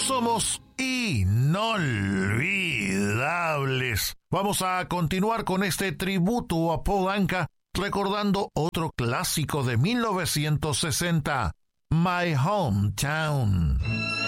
somos inolvidables. Vamos a continuar con este tributo a Paul Anka, recordando otro clásico de 1960, My Hometown.